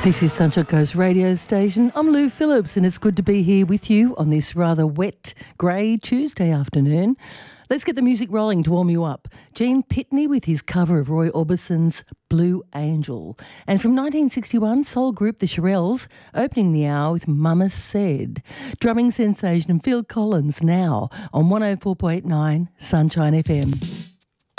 This is Sunshine Coast radio station. I'm Lou Phillips and it's good to be here with you on this rather wet, grey Tuesday afternoon. Let's get the music rolling to warm you up. Gene Pitney with his cover of Roy Orbison's Blue Angel. And from 1961, soul group The Shirelles opening the hour with Mama Said. Drumming sensation Phil Collins now on 104.9 Sunshine FM.